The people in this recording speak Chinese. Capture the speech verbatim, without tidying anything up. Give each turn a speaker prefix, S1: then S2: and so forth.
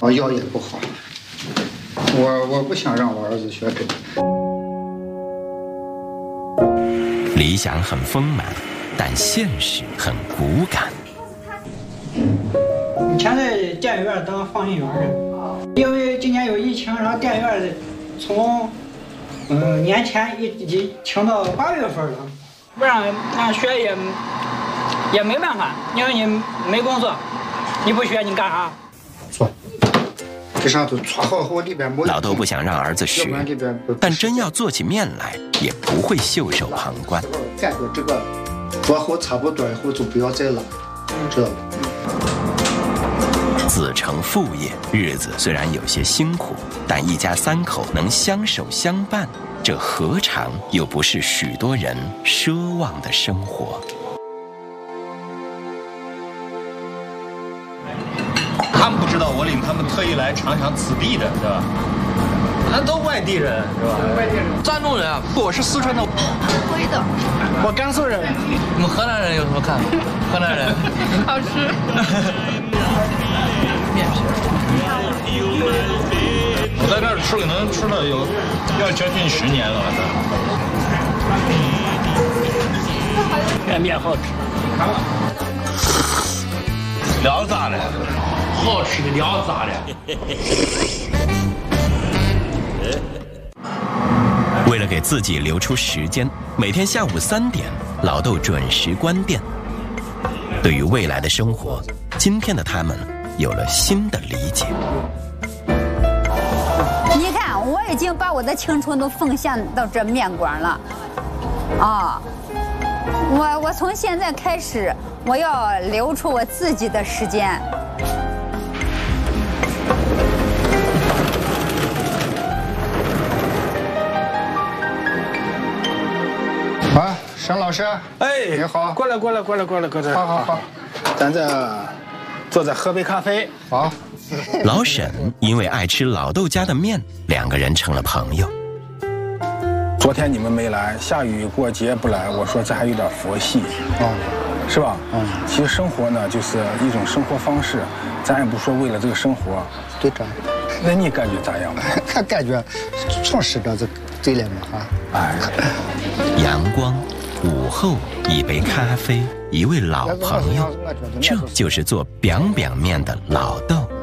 S1: 我腰也不好，我我不想让我儿子学这个。
S2: 理想很丰满，但现实很骨感。
S3: 以前在电影院当放映员的，因为今年有疫情，然后电影院从嗯年前一直停到八月份了，不让让学也也没办法，因为你没工作，你不学你干啥？
S1: 错，这上头撮好后里边没。
S2: 老豆不想让儿子学，但真要做起面来，也不会袖手旁观。
S1: 感觉这个做好差不多以后就不要再拉，知道吧？
S2: 子承父业，日子虽然有些辛苦，但一家三口能相守相伴，这何尝又不是许多人奢望的生活？
S4: 他们不知道我领他们特意来尝尝此地的，是吧？咱都外地人，是吧？外地人，山东人啊，我是四川的，
S5: 徽的，
S3: 我甘肃人。
S4: 你们河南人有什么看？河南人
S5: 好吃。
S4: 面皮。我在这儿吃，可能吃了有要将近十年了。
S3: 这面好吃。
S4: 聊咋的？好吃的聊咋的？
S2: 为了给自己留出时间，每天下午三点，老豆准时关店。对于未来的生活，今天的他们有了新的理解。
S6: 你看，我已经把我的青春都奉献到这面馆了，啊，我我从现在开始，我要留出我自己的时间。
S1: 啊，沈老师，
S3: 哎，
S1: 你好，
S3: 过来过来过来过来过来，
S1: 好好好，
S3: 咱这坐着喝杯咖啡。
S1: 好。
S2: 老沈因为爱吃老豆家的面，两个人成了朋友。
S7: 昨天你们没来，下雨过节不来，我说这还有点佛系，
S1: 啊，
S7: 是吧？
S1: 嗯。
S7: 其实生活呢，就是一种生活方式，咱也不说为了这个生活。
S1: 对着。
S7: 那你感觉咋样？
S1: 我感觉充实着这对了嘛哈。
S7: 哎。
S2: 阳光，午后，一杯咖啡，一位老朋友，这就是做 biang biang 面的老豆。